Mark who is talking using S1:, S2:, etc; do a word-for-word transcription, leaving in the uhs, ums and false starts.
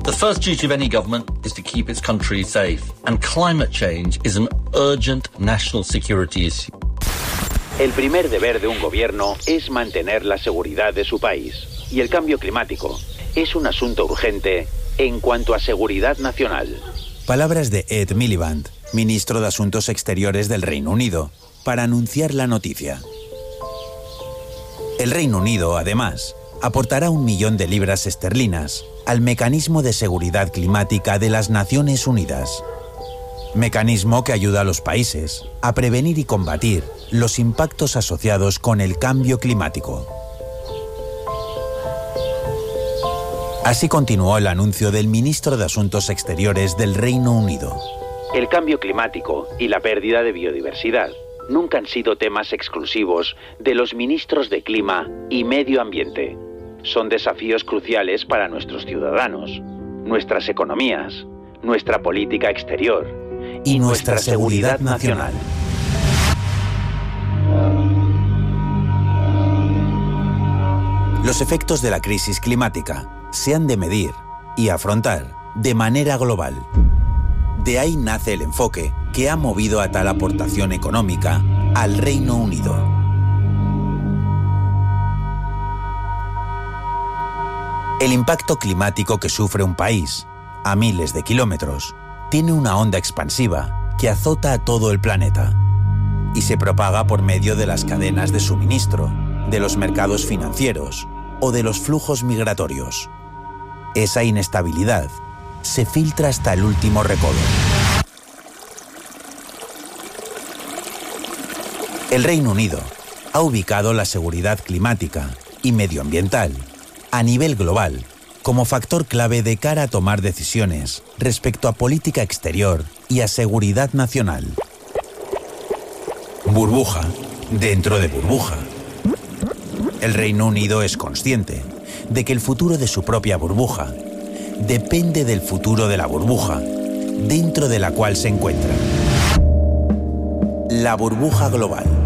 S1: The first duty of any government is to keep its country safe, and climate change is an urgent national security issue.
S2: El primer deber de un gobierno es mantener la seguridad de su país, y el cambio climático es un asunto urgente en cuanto a seguridad nacional.
S3: Palabras de Ed Miliband, ministro de Asuntos Exteriores del Reino Unido, para anunciar la noticia. El Reino Unido, además, aportará un millón de libras esterlinas al Mecanismo de Seguridad Climática de las Naciones Unidas. Mecanismo que ayuda a los países a prevenir y combatir los impactos asociados con el cambio climático. Así continuó el anuncio del ministro de Asuntos Exteriores del Reino Unido.
S2: El cambio climático y la pérdida de biodiversidad nunca han sido temas exclusivos de los ministros de Clima y Medio Ambiente. Son desafíos cruciales para nuestros ciudadanos, nuestras economías, nuestra política exterior
S3: y, y nuestra, nuestra seguridad, seguridad nacional. Los efectos de la crisis climática se han de medir y afrontar de manera global. De ahí nace el enfoque que ha movido a tal aportación económica al Reino Unido. El impacto climático que sufre un país, a miles de kilómetros, tiene una onda expansiva que azota a todo el planeta y se propaga por medio de las cadenas de suministro, de los mercados financieros o de los flujos migratorios. Esa inestabilidad se filtra hasta el último recodo. El Reino Unido ha ubicado la seguridad climática y medioambiental a nivel global como factor clave de cara a tomar decisiones respecto a política exterior y a seguridad nacional. Burbuja dentro de burbuja. El Reino Unido es consciente de que el futuro de su propia burbuja depende del futuro de la burbuja dentro de la cual se encuentra. La burbuja global.